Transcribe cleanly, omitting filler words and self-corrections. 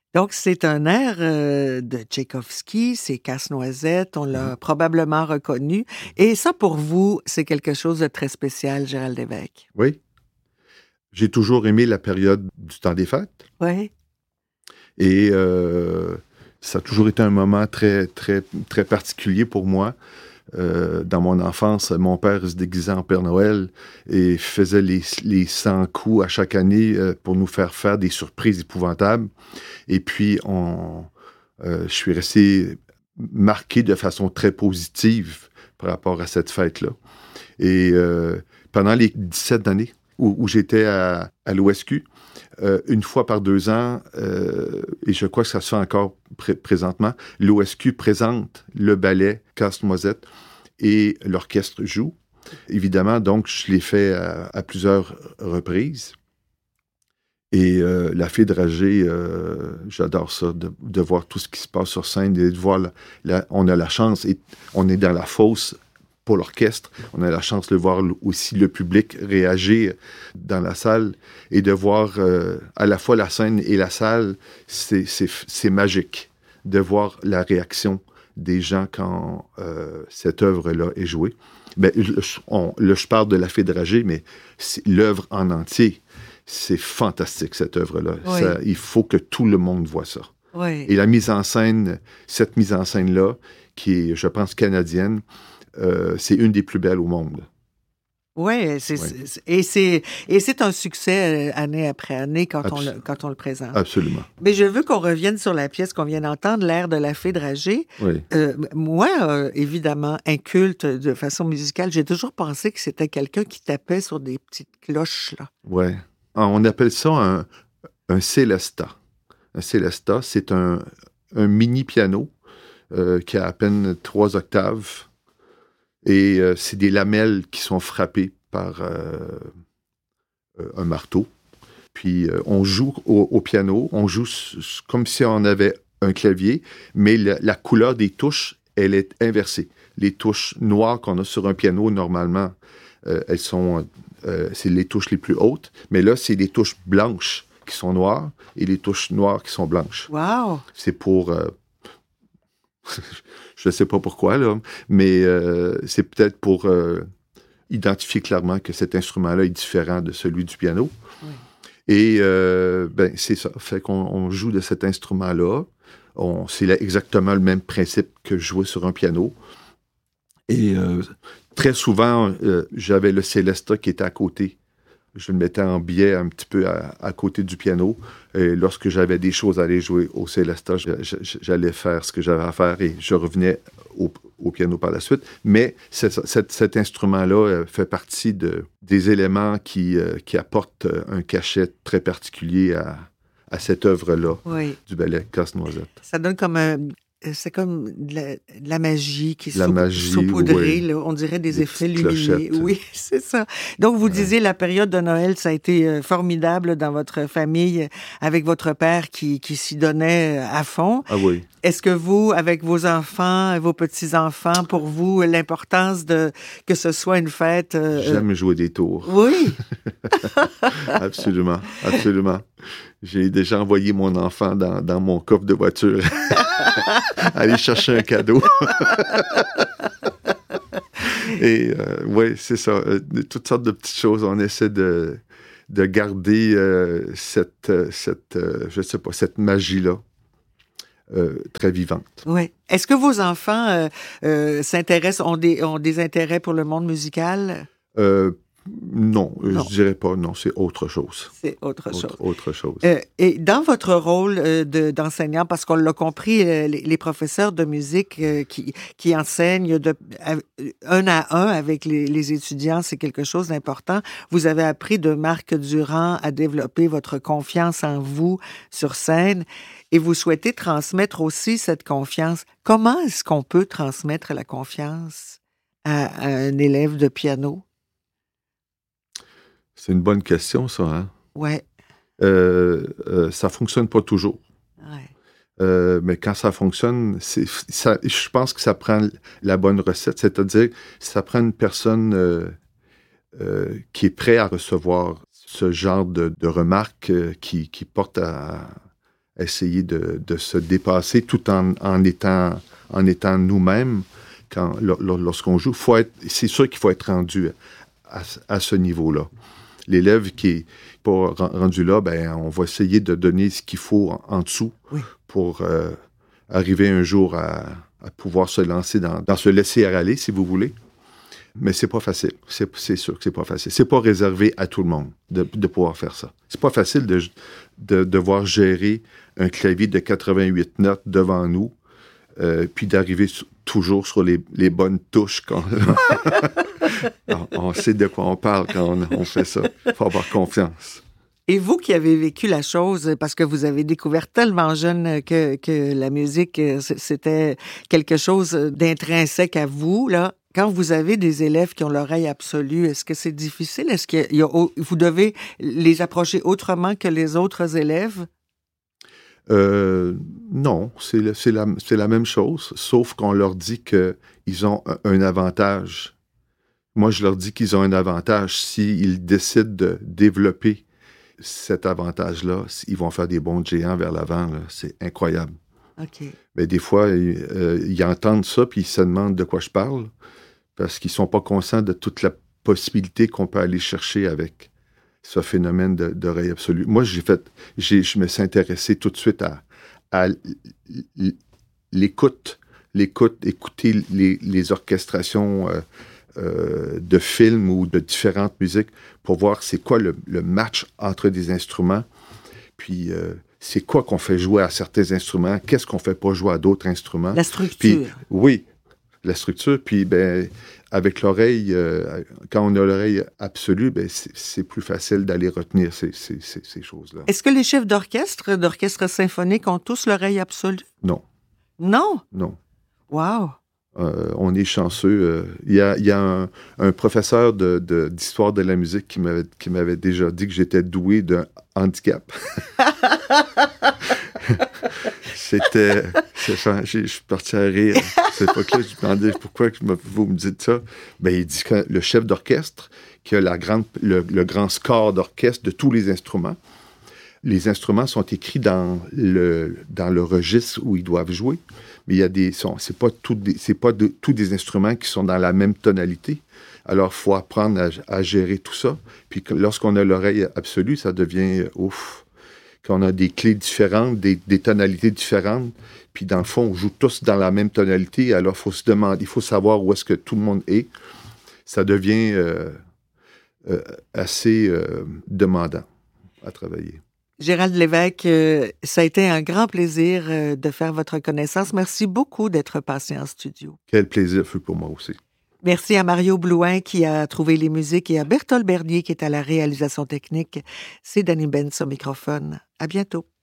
Donc, c'est un air de Tchaïkovski, c'est Casse-Noisette, on l'a probablement reconnu. Et ça, pour vous, c'est quelque chose de très spécial, Gérald Lévesque. Oui. J'ai toujours aimé la période du temps des fêtes. Oui. Et ça a toujours été un moment très, très, très particulier pour moi. Dans mon enfance, mon père se déguisait en Père Noël et faisait les 100 coups à chaque année pour nous faire des surprises épouvantables. Et puis, je suis resté marqué de façon très positive par rapport à cette fête-là. Et pendant les 17 années où j'étais à l'OSQ, une fois par 2 ans, et je crois que ça se fait encore présentement, l'OSQ présente le ballet Casse-Noisette et l'orchestre joue. Évidemment, donc, je l'ai fait à plusieurs reprises. Et La Fée dragée, j'adore ça, de voir tout ce qui se passe sur scène, et de voir, on a la chance, et on est dans la fosse pour l'orchestre, on a la chance de voir aussi le public réagir dans la salle, et de voir à la fois la scène et la salle, c'est magique, de voir la réaction des gens quand cette œuvre-là est jouée. Ben, je parle de La Fée dragée, mais c'est l'œuvre en entier. C'est fantastique, cette œuvre-là. Oui. Il faut que tout le monde voit ça. Oui. Et la mise en scène, cette mise en scène-là, qui est, je pense, canadienne, c'est une des plus belles au monde. Oui, et c'est un succès année après année quand on le présente. Absolument. Mais je veux qu'on revienne sur la pièce qu'on vient d'entendre, l'air de La Fée dragée. Oui. Moi, évidemment, inculte de façon musicale, j'ai toujours pensé que c'était quelqu'un qui tapait sur des petites cloches, là. Oui. On appelle ça un célesta. Un célesta, c'est un mini-piano qui a à peine 3 octaves. Et c'est des lamelles qui sont frappées par un marteau. Puis on joue au piano, on joue comme si on avait un clavier, mais la couleur des touches, elle est inversée. Les touches noires qu'on a sur un piano, normalement, elles sont... c'est les touches les plus hautes, mais là, c'est les touches blanches qui sont noires et les touches noires qui sont blanches. Wow! C'est pour... je ne sais pas pourquoi, là, mais c'est peut-être pour identifier clairement que cet instrument-là est différent de celui du piano. Oui. Et c'est ça. Fait qu'on joue de cet instrument-là. C'est exactement le même principe que jouer sur un piano. Et très souvent, j'avais le Célesta qui était à côté. Je le mettais en biais un petit peu à côté du piano. Et lorsque j'avais des choses à aller jouer au Célesta, j'allais faire ce que j'avais à faire et je revenais au piano par la suite. Mais cet instrument-là fait partie des éléments qui apportent un cachet très particulier à cette œuvre-là, Oui. du ballet Casse-Noisette. Ça donne comme c'est comme de la magie qui est magie, saupoudrée, oui. là, on dirait des effets petites lumineux. clochettes. Oui, c'est ça. Donc, vous disiez, la période de Noël, ça a été formidable dans votre famille, avec votre père qui s'y donnait à fond. Ah oui. Est-ce que vous, avec vos enfants et vos petits-enfants, pour vous, l'importance que ce soit une fête... J'aime jouer des tours. Oui. Absolument, absolument. J'ai déjà envoyé mon enfant dans mon coffre de voiture aller chercher un cadeau. Et oui, c'est ça. Toutes sortes de petites choses. On essaie de garder je sais pas, cette magie-là très vivante. Oui. Est-ce que vos enfants s'intéressent, ont des intérêts pour le monde musical? Non, je dirais pas. Non, c'est autre chose. C'est autre chose. Autre chose. Et dans votre rôle d'enseignant, parce qu'on l'a compris, les professeurs de musique qui enseignent un à un avec les étudiants, c'est quelque chose d'important. Vous avez appris de Marc Durand à développer votre confiance en vous sur scène et vous souhaitez transmettre aussi cette confiance. Comment est-ce qu'on peut transmettre la confiance à un élève de piano? C'est une bonne question, ça, hein? Ouais. Ça fonctionne pas toujours. Ouais. Mais quand ça fonctionne, je pense que ça prend la bonne recette. C'est-à-dire, ça prend une personne qui est prête à recevoir ce genre de remarques qui portent à essayer de se dépasser tout en étant nous-mêmes. Lorsqu'on joue, c'est sûr qu'il faut être rendu à ce niveau-là. L'élève qui n'est pas rendu là, ben, on va essayer de donner ce qu'il faut en dessous pour arriver un jour à pouvoir se lancer dans se laisser aller, si vous voulez. Mais c'est pas facile. C'est sûr que c'est pas facile. C'est pas réservé à tout le monde de pouvoir faire ça. C'est pas facile de devoir gérer un clavier de 88 notes devant nous, puis d'arriver toujours sur les bonnes touches. On sait de quoi on parle quand on fait ça. Il faut avoir confiance. Et vous qui avez vécu la chose, parce que vous avez découvert tellement jeune que la musique, c'était quelque chose d'intrinsèque à vous, là. Quand vous avez des élèves qui ont l'oreille absolue, est-ce que c'est difficile? Est-ce que vous devez les approcher autrement que les autres élèves? Non, c'est la même chose, sauf qu'on leur dit qu'ils ont un avantage. Moi, je leur dis qu'ils ont un avantage. S'ils décident de développer cet avantage-là, ils vont faire des bonds de géants vers l'avant. Là. C'est incroyable. OK. Mais des fois, ils entendent ça puis ils se demandent de quoi je parle parce qu'ils ne sont pas conscients de toute la possibilité qu'on peut aller chercher avec ce phénomène d'oreille absolue. Moi, je me suis intéressé tout de suite à écouter les orchestrations de films ou de différentes musiques pour voir c'est quoi le match entre des instruments, puis c'est quoi qu'on fait jouer à certains instruments, qu'est-ce qu'on fait pas jouer à d'autres instruments. La structure. Puis, oui, la structure, puis avec l'oreille, quand on a l'oreille absolue, c'est plus facile d'aller retenir ces choses-là. Est-ce que les chefs d'orchestre symphonique ont tous l'oreille absolue? Non. Non? Non. Wow! On est chanceux. Il y a un professeur d'histoire de la musique qui m'avait déjà dit que j'étais doué d'un handicap. Je suis parti à rire. C'est pas que là, je me demandais pourquoi vous me dites ça. Il dit que le chef d'orchestre, qui a le grand score d'orchestre de tous les instruments, les instruments sont écrits dans le registre où ils doivent jouer, mais c'est pas tous des instruments qui sont dans la même tonalité. Alors, il faut apprendre à gérer tout ça. Puis lorsqu'on a l'oreille absolue, ça devient ouf. Quand on a des clés différentes, des tonalités différentes, puis dans le fond, on joue tous dans la même tonalité, alors il faut savoir où est-ce que tout le monde est. Ça devient assez demandant à travailler. Gérald Lévesque, ça a été un grand plaisir de faire votre connaissance. Merci beaucoup d'être passé en studio. Quel plaisir fut pour moi aussi. Merci à Mario Blouin qui a trouvé les musiques et à Berthold Bernier qui est à la réalisation technique. C'est Danny Benz au microphone. À bientôt.